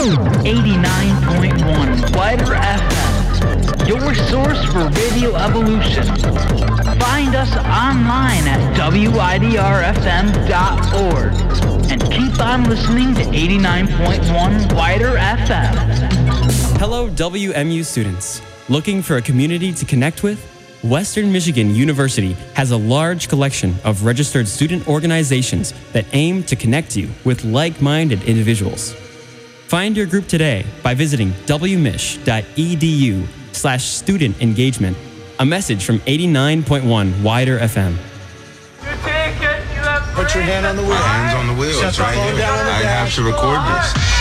89.1 Wider FM, your source for radio evolution. Find us online at widrfm.org and keep on listening to 89.1 Wider FM. Hello, WMU students. Looking for a community to connect with? Western Michigan University has a large collection of registered student organizations that aim to connect you with like-minded individuals. Find your group today by visiting wmich.edu/student engagement. A message from 89.1 Wider FM. Put your hand on the wheel. My hand's on the wheel, right here. I have to record this.